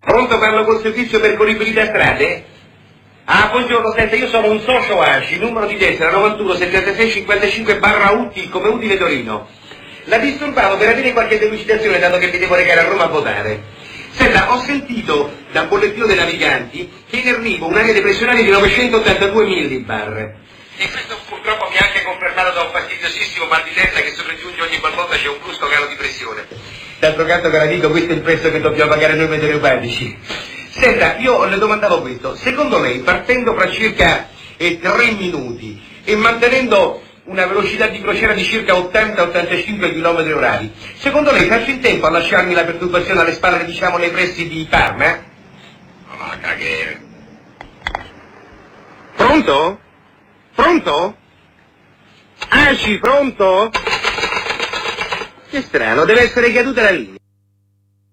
Pronto, parlo col servizio percorribilità strade? Ah, buongiorno, senta, io sono un socio ASCI, numero di tessera 91 76 55 /UT, come utile Torino. La disturbavo per avere qualche delucidazione, dato che mi devo recare a Roma a votare. Senta, ho sentito dal bollettino dei naviganti che in arrivo un'area depressionale di 982 millibar. E questo purtroppo mi ha anche confermato da un fastidiosissimo mal di testa che sopraggiunge ogni qualvolta c'è un brusco calo di pressione. D'altro canto, cara dico, questo è il prezzo che dobbiamo pagare noi meteoropatici. Senta, io le domandavo questo. Secondo lei, partendo fra circa 3 minuti e mantenendo una velocità di crociera di circa 80-85 km orari, secondo lei faccio in tempo a lasciarmi la perturbazione alle spalle, diciamo, nei pressi di Parma? No, caghere. Pronto? Pronto? ASCI, pronto? Che strano, deve essere caduta la linea.